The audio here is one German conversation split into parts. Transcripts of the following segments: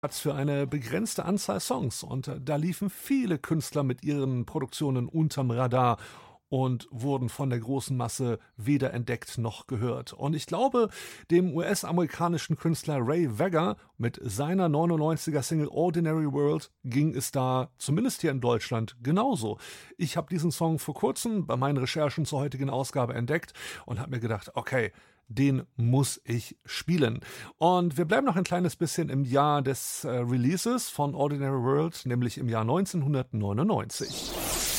Für eine begrenzte Anzahl Songs und da liefen viele Künstler mit ihren Produktionen unterm Radar und wurden von der großen Masse weder entdeckt noch gehört. Und ich glaube, dem US-amerikanischen Künstler Ray Vega mit seiner 99er Single Ordinary World ging es da, zumindest hier in Deutschland, genauso. Ich habe diesen Song vor kurzem bei meinen Recherchen zur heutigen Ausgabe entdeckt und habe mir gedacht, okay, den muss ich spielen. Und wir bleiben noch ein kleines bisschen im Jahr des Releases von Ordinary World, nämlich im Jahr 1999.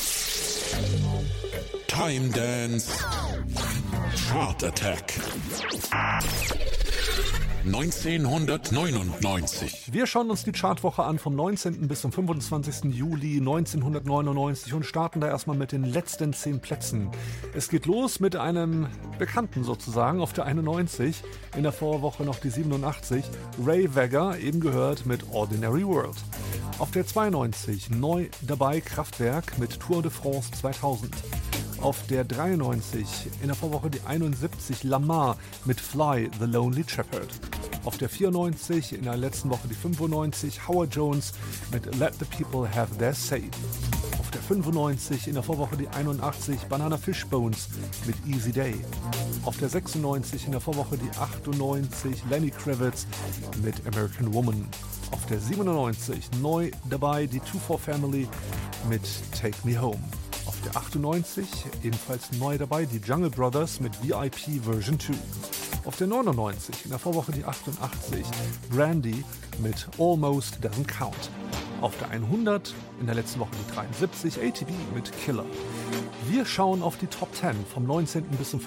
Time Dance Chart Attack 1999. Wir schauen uns die Chartwoche an vom 19. bis zum 25. Juli 1999 und starten da erstmal mit den letzten 10 Plätzen. Es geht los mit einem Bekannten sozusagen auf der 91, in der Vorwoche noch die 87, Ray Vega, eben gehört mit Ordinary World. Auf der 92 neu dabei Kraftwerk mit Tour de France 2000. Auf der 93 in der Vorwoche die 71 Lamar mit Fly the Lonely Shepherd. Auf der 94 in der letzten Woche die 95 Howard Jones mit Let the People Have Their Say. Auf der 95 in der Vorwoche die 81 Banana Fishbones mit Easy Day. Auf der 96 in der Vorwoche die 98 Lenny Kravitz mit American Woman. Auf der 97 neu dabei die 2-4 Family mit Take Me Home. Auf der 98 ebenfalls neu dabei die Jungle Brothers mit VIP Version 2. Auf der 99 in der Vorwoche die 88 Brandy mit Almost Doesn't Count. Auf der 100 in der letzten Woche die 73 ATB mit Killer. Wir schauen auf die Top 10 vom 19. bis zum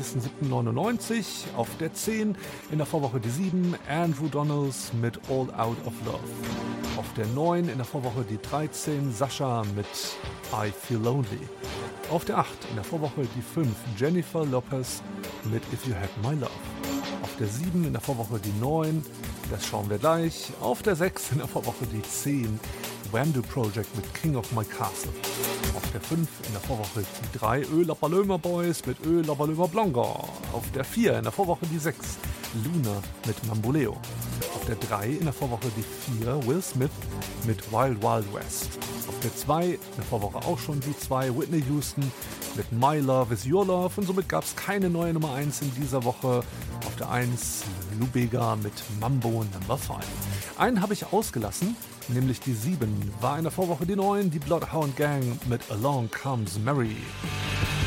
25.07.99. Auf der 10 in der Vorwoche die 7 Andrew Donalds mit All Out of Love. Auf der 9 in der Vorwoche die 13 Sascha mit I Feel Lonely. Auf der 8 in der Vorwoche die 5 Jennifer Lopez mit If You Had My Love. Auf der 7 in der Vorwoche die 9, das schauen wir gleich. Auf der 6 in der Vorwoche die 10 Wham-Do Project mit King of My Castle. Auf der 5 in der Vorwoche die 3 La Paloma Boys mit La Paloma Blanca. Auf der 4 in der Vorwoche die 6 Luna mit Mamboleo. Auf der 3 in der Vorwoche die 4 Will Smith mit Wild Wild West. Auf der 2 in der Vorwoche auch schon die 2 Whitney Houston mit My Love Is Your Love. Und somit gab es keine neue Nummer 1 in dieser Woche. Auf der 1 Lou Bega mit Mambo Number 5. Einen habe ich ausgelassen, nämlich die 7 war in der Vorwoche die 9 die Bloodhound Gang mit Along Comes Mary.